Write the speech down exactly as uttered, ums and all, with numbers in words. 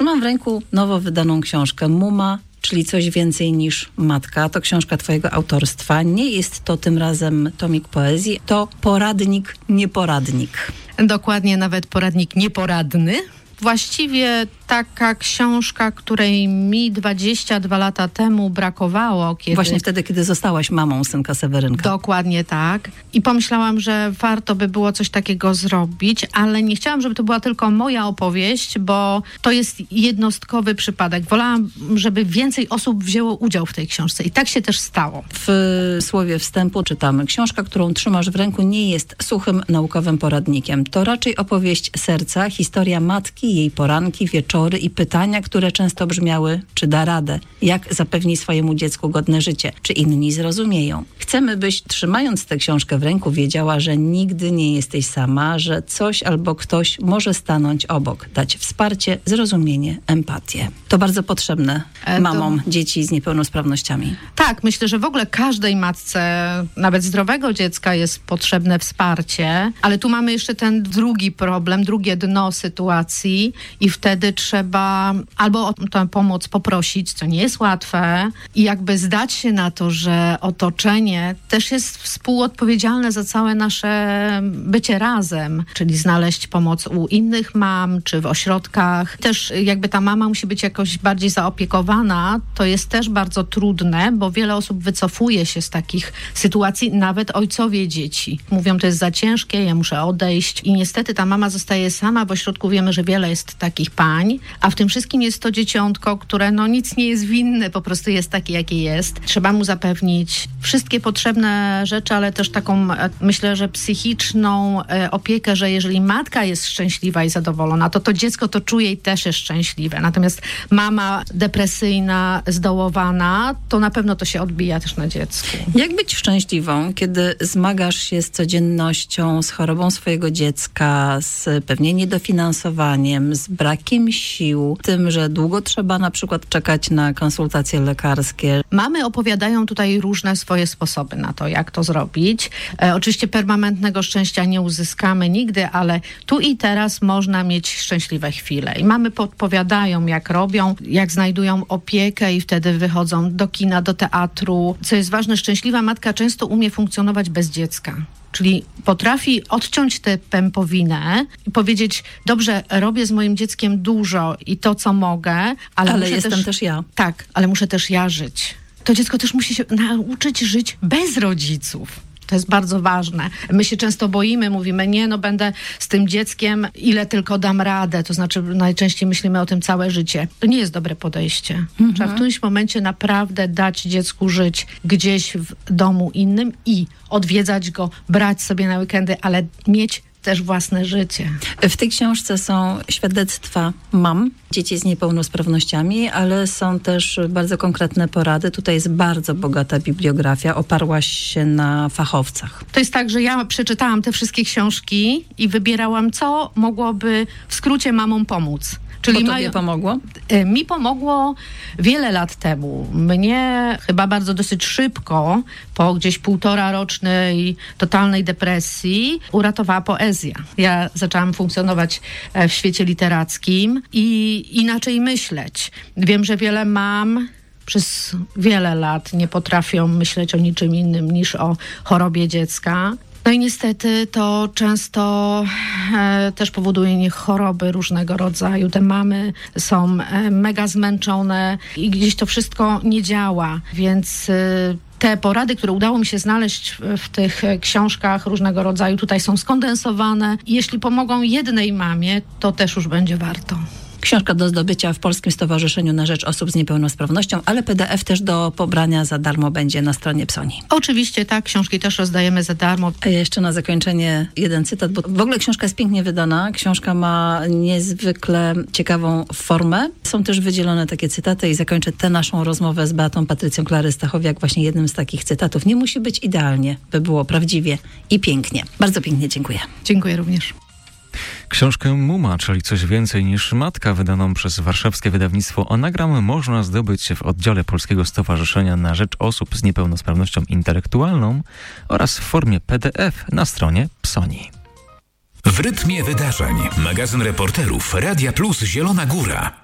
Trzymam w ręku nowo wydaną książkę Muma, czyli coś więcej niż matka. To książka twojego autorstwa. Nie jest to tym razem tomik poezji, to poradnik, nieporadnik. Dokładnie, nawet poradnik nieporadny. Właściwie taka książka, której mi dwadzieścia dwa lata temu brakowało. Kiedy... Właśnie wtedy, kiedy zostałaś mamą synka Sewerynka. Dokładnie tak. I pomyślałam, że warto by było coś takiego zrobić, ale nie chciałam, żeby to była tylko moja opowieść, bo to jest jednostkowy przypadek. Wolałam, żeby więcej osób wzięło udział w tej książce. I tak się też stało. W słowie wstępu czytamy: książka, którą trzymasz w ręku, nie jest suchym naukowym poradnikiem. To raczej opowieść serca, historia matki, jej poranki, wieczory i pytania, które często brzmiały: czy da radę? Jak zapewni swojemu dziecku godne życie? Czy inni zrozumieją? Chcemy, byś, trzymając tę książkę w ręku, wiedziała, że nigdy nie jesteś sama, że coś albo ktoś może stanąć obok, dać wsparcie, zrozumienie, empatię. To bardzo potrzebne E, mamom to... dzieci z niepełnosprawnościami. Tak, myślę, że w ogóle każdej matce, nawet zdrowego dziecka, jest potrzebne wsparcie, ale tu mamy jeszcze ten drugi problem, drugie dno sytuacji i wtedy trzeba albo o tę pomoc poprosić, co nie jest łatwe, i jakby zdać się na to, że otoczenie też jest współodpowiedzialne za całe nasze bycie razem, czyli znaleźć pomoc u innych mam, czy w ośrodkach. Też jakby ta mama musi być jakoś bardziej zaopiekowana, to jest też bardzo trudne, bo wiele osób wycofuje się z takich sytuacji, nawet ojcowie dzieci. Mówią, to jest za ciężkie, ja muszę odejść i niestety ta mama zostaje sama. W ośrodku wiemy, że wiele jest takich pań, a w tym wszystkim jest to dzieciątko, które no nic nie jest winne, po prostu jest takie, jakie jest. Trzeba mu zapewnić wszystkie potrzebne rzeczy, ale też taką, myślę, że psychiczną e, opiekę, że jeżeli matka jest szczęśliwa i zadowolona, to to dziecko to czuje i też jest szczęśliwe. Natomiast mama depresyjna, zdołowana, to na pewno to się odbija też na dziecku. Jak być szczęśliwą, kiedy zmagasz się z codziennością, z chorobą swojego dziecka, z pewnie niedofinansowaniem, z brakiem sił, tym, że długo trzeba na przykład czekać na konsultacje lekarskie? Mamy opowiadają tutaj różne swoje sposoby na to, jak to zrobić. E, oczywiście permanentnego szczęścia nie uzyskamy nigdy, ale tu i teraz można mieć szczęśliwe chwile. I mamy podpowiadają, jak robią, jak znajdują opiekę i wtedy wychodzą do kina, do teatru. Co jest ważne, szczęśliwa matka często umie funkcjonować bez dziecka. Czyli potrafi odciąć tę pępowinę i powiedzieć: dobrze, robię z moim dzieckiem dużo i to, co mogę, ale, ale muszę jestem też, też ja. Tak, ale muszę też ja żyć. To dziecko też musi się nauczyć żyć bez rodziców. To jest bardzo ważne. My się często boimy, mówimy: nie, no będę z tym dzieckiem, ile tylko dam radę. To znaczy najczęściej myślimy o tym całe życie. To nie jest dobre podejście. Mhm. Trzeba w którymś momencie naprawdę dać dziecku żyć gdzieś w domu innym i odwiedzać go, brać sobie na weekendy, ale mieć też własne życie. W tej książce są świadectwa mam, dzieci z niepełnosprawnościami, ale są też bardzo konkretne porady. Tutaj jest bardzo bogata bibliografia. Oparłaś się na fachowcach. To jest tak, że ja przeczytałam te wszystkie książki i wybierałam, co mogłoby w skrócie mamom pomóc. Czyli Bo tobie pomogło? Mi pomogło wiele lat temu. Mnie chyba bardzo dosyć szybko, po gdzieś półtora rocznej totalnej depresji, uratowała poezja. Ja zaczęłam funkcjonować w świecie literackim i inaczej myśleć. Wiem, że wiele mam przez wiele lat nie potrafią myśleć o niczym innym niż o chorobie dziecka. No i niestety to często e, też powoduje niech choroby różnego rodzaju. Te mamy są e, mega zmęczone i gdzieś to wszystko nie działa, więc e, te porady, które udało mi się znaleźć w, w tych książkach różnego rodzaju, tutaj są skondensowane i jeśli pomogą jednej mamie, to też już będzie warto. Książka do zdobycia w Polskim Stowarzyszeniu na Rzecz Osób z Niepełnosprawnością, ale P D F też do pobrania za darmo będzie na stronie Psoni. Oczywiście, tak. Książki też rozdajemy za darmo. A jeszcze na zakończenie jeden cytat, bo w ogóle książka jest pięknie wydana. Książka ma niezwykle ciekawą formę. Są też wydzielone takie cytaty i zakończę tę naszą rozmowę z Beatą Patrycją Klary Stachowiak właśnie jednym z takich cytatów. Nie musi być idealnie, by było prawdziwie i pięknie. Bardzo pięknie dziękuję. Dziękuję również. Książkę Muma, czyli coś więcej niż matka, wydaną przez warszawskie wydawnictwo Anagram, można zdobyć w oddziale Polskiego Stowarzyszenia na Rzecz Osób z Niepełnosprawnością Intelektualną oraz w formie P D F na stronie Psoni. W rytmie wydarzeń. Magazyn reporterów Radia Plus Zielona Góra.